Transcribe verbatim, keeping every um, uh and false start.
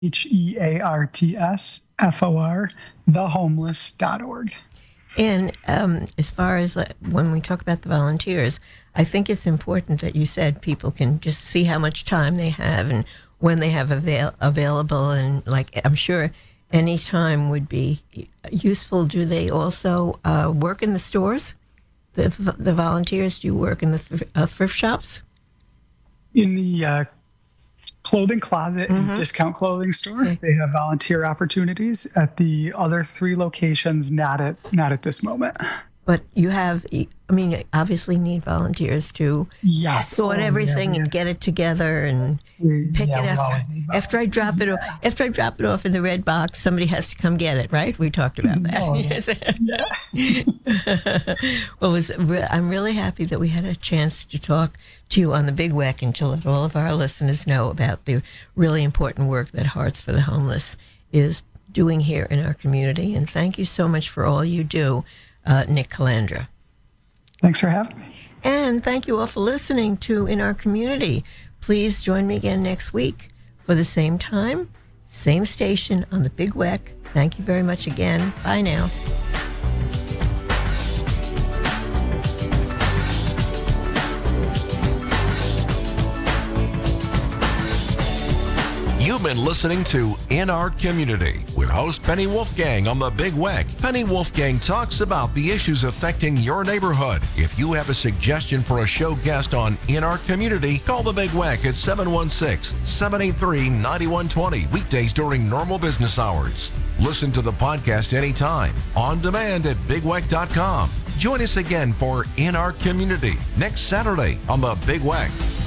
H E A R T S F O R, the homeless dot org. And um, as far as uh, when we talk about the volunteers, I think it's important that you said people can just see how much time they have and when they have avail- available. And like, I'm sure any time would be useful. Do they also uh, work in the stores? The, the volunteers, do you work in the th- uh, thrift shops? In the uh, clothing closet Mm-hmm. and discount clothing store, Okay. they have volunteer opportunities. At the other three locations, not at not at this moment. But you have, I mean, you obviously need volunteers to Yes. sort Oh, yeah, everything we- and get it together and we- pick yeah, it we up. always need After I drop it, volunteers. o- after I drop it off in the red box, somebody has to come get it, right? We talked about that. Oh, Yes. Well, it was, re- I'm really happy that we had a chance to talk to you on the Big W E C and to let all of our listeners know about the really important work that Hearts for the Homeless is doing here in our community. And thank you so much for all you do, uh, Nick Calandra. Thanks for having me. And thank you all for listening to In Our Community. Please join me again next week for the same time, same station on the Big W E C. Thank you very much again. Bye now. You've been listening to In Our Community with host Penny Wolfgang on the Big W E C. Penny Wolfgang talks about the issues affecting your neighborhood. If you have a suggestion for a show guest on In Our Community, call the Big W E C at seven one six, seven eight three, nine one two zero weekdays during normal business hours. Listen to the podcast anytime, on demand at big w e c dot com. Join us again for In Our Community next Saturday on the Big W E C.